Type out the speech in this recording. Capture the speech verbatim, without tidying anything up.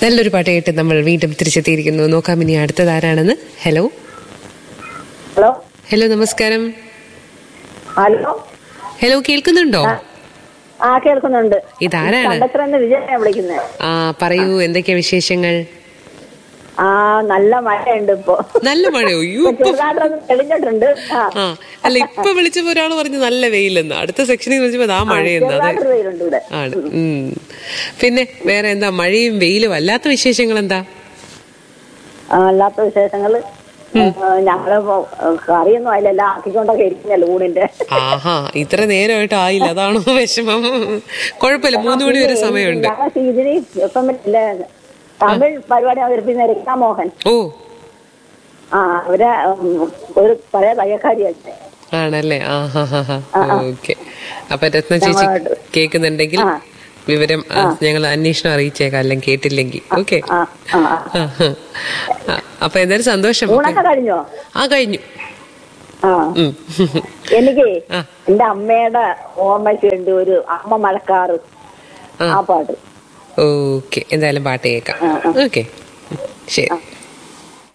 നല്ലൊരു പാട്ട് കേട്ട് നമ്മൾ വീണ്ടും തിരിച്ചെത്തിയിരിക്കുന്നു. നോക്കാം ഇനി അടുത്തത് ആരാണെന്ന്. ഹലോ ഹലോ ഹലോ നമസ്കാരം. ഹലോ ഹലോ കേൾക്കുന്നുണ്ടോ? ആ കേൾക്കുന്നുണ്ട്. ഇതാരാണ്? വിജയനെ വിളിക്കുന്നത്. ആ പറയൂ, എന്തൊക്കെയാ വിശേഷങ്ങൾ? ആ നല്ല മഴയുണ്ട് ഇപ്പൊ. നല്ല മഴയോ? തെളിഞ്ഞിട്ടുണ്ട്. ആ അല്ല, ഇപ്പൊ വിളിച്ചപ്പോ ഒരാള് പറഞ്ഞു നല്ല വെയിലെന്ന്. അടുത്ത സെക്ഷനിൽ വിളിച്ചപ്പോ ആ മഴയെന്ന്. ആണ്. ഉം പിന്നെ വേറെ എന്താ? മഴയും വെയിലും. അല്ലാത്ത വിശേഷങ്ങൾ എന്താ? അല്ലാത്ത വിശേഷങ്ങള് ഞങ്ങള് കറിയൊന്നും ആയില്ല, ആക്കിക്കൊണ്ടൊക്കെ ഇരിക്കുന്നല്ലോ ഊണിന്റെ. ആഹാ, ഇത്ര നേരമായിട്ട് ആയില്ല, അതാണോ വിഷമം? കുഴപ്പമില്ല, മൂന്ന് മണി വരെ സമയമുണ്ട്. ഇതിന് ഇപ്പം തമിഴ് പരിപാടി അവതരിപ്പിക്കുന്ന രക്താമോഹൻ. ഓ ആ അവരെ ഒരു പഴയ തയ്യക്കാരിയാണ്. ആണല്ലേ? ആ ഹാ ഹാ ഹാ ഓക്കെ. അപ്പൊ രത്ന ചേച്ചി കേൾക്കുന്നുണ്ടെങ്കിൽ വിവരം ഞങ്ങൾ അന്വേഷണം അറിയിച്ചേക്കാം, അല്ലെങ്കിൽ കേട്ടില്ലെങ്കിൽ. ഓക്കെ. അപ്പൊ എന്തായാലും സന്തോഷം. കഴിഞ്ഞോ? ആ കഴിഞ്ഞു. എനിക്ക് എന്റെ അമ്മയുടെ ഓർമ്മയ്ക്ക് വേണ്ടി ഒരു അമ്മ മഴക്കാറ് ആ പാട്ട്. ഓക്കെ, എന്തായാലും പാട്ട് കേൾക്കാം. ഓക്കെ, ശരി.